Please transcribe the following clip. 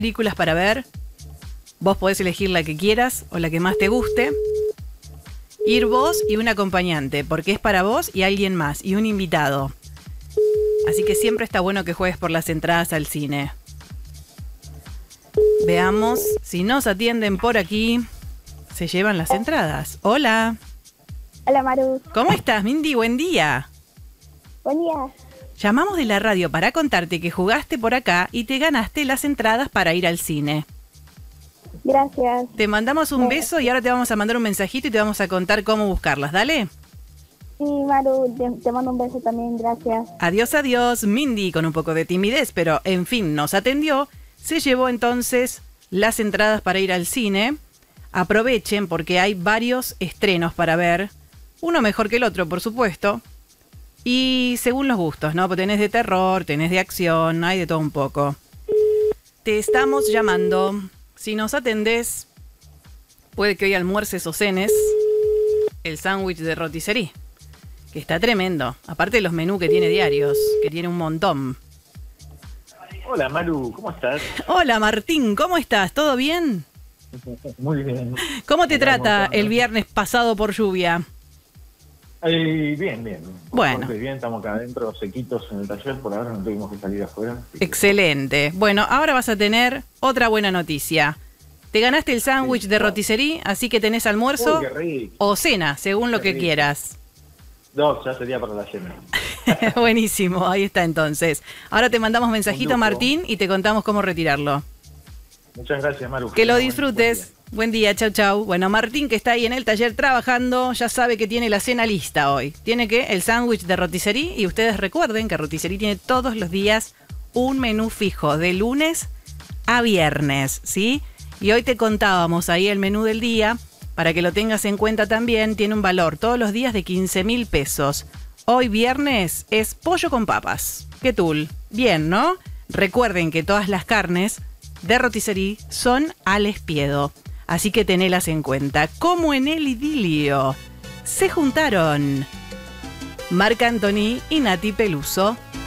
películas para ver. Vos podés elegir la que quieras o la que más te guste. Ir vos y un acompañante, porque es para vos y alguien más, y un invitado. Así que siempre está bueno que juegues por las entradas al cine. Veamos si nos atienden por aquí. Se llevan las entradas. Hola. Hola, Maru. ¿Cómo estás, Mindy? Buen día. Buen día. Llamamos de la radio para contarte que jugaste por acá y te ganaste las entradas para ir al cine. Gracias. Te mandamos un beso y ahora te vamos a mandar un mensajito y te vamos a contar cómo buscarlas. Dale. Sí, Maru, te mando un beso también, gracias. Adiós, adiós. Mindy, con un poco de timidez, pero en fin, nos atendió. Se llevó entonces las entradas para ir al cine. Aprovechen porque hay varios estrenos para ver. Uno mejor que el otro, por supuesto. Y según los gustos, ¿no? Porque tenés de terror, tenés de acción, hay de todo un poco. Te estamos llamando. Si nos atendés, puede que hoy almuerces o cenes el sándwich de rotisserie, que está tremendo. Aparte de los menús que tiene diarios, que tiene un montón. Hola Maru, ¿cómo estás? Hola Martín, ¿cómo estás? ¿Todo bien? Muy bien. ¿Cómo te trata el viernes pasado por lluvia? Bien. Bueno. Bien, estamos acá adentro, sequitos en el taller, por ahora no tuvimos que salir afuera. Excelente. Bueno, ahora vas a tener otra buena noticia. Te ganaste el sándwich de rotisserie, así que tenés almuerzo Uy, qué rico. o cena, según lo Qué que rico. quieras. No, ya sería para la cena. Buenísimo, ahí está entonces. Ahora te mandamos mensajito, lujo. Martín, y te contamos cómo retirarlo. Muchas gracias, Maru. Que lo Buen disfrutes. Buen día, chau, chau. Bueno, Martín, que está ahí en el taller trabajando, ya sabe que tiene la cena lista hoy. Tiene que el sándwich de rotisserie, y ustedes recuerden que rotisserie tiene todos los días un menú fijo, de lunes a viernes, ¿sí? Y hoy te contábamos ahí el menú del día, para que lo tengas en cuenta también, tiene un valor todos los días de 15.000 pesos. Hoy viernes es pollo con papas. ¿Qué tul? Bien, ¿no? Recuerden que todas las carnes de rotisserie son al espiedo. Así que tenelas en cuenta. Como en el idilio se juntaron Marc Anthony y Nati Peluso.